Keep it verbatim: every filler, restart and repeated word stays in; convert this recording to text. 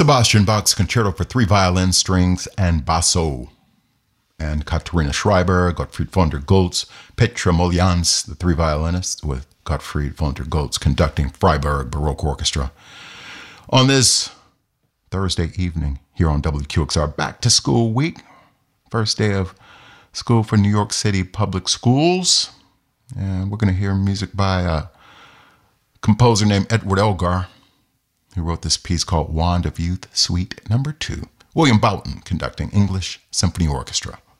Sebastian Bach's Concerto for Three Violins, Strings, and Basso. And Katharina Schreiber, Gottfried von der Goltz, Petra Molyans, the three violinists, with Gottfried von der Goltz conducting Freiburg Baroque Orchestra. On this Thursday evening here on W Q X R, back to school week. First day of school for New York City Public Schools. And we're going to hear music by a composer named Edward Elgar, who wrote this piece called Wand of Youth, Suite Number Two. William Boughton conducting English Symphony Orchestra.